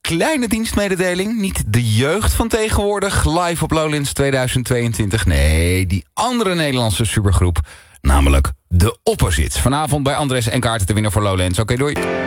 kleine dienstmededeling. Niet de jeugd van tegenwoordig, live op Lowlands 2022. Nee, die andere Nederlandse supergroep. Namelijk de Opposites. Vanavond bij Andres en kaarten te winnen voor Lowlands. Oké, doei.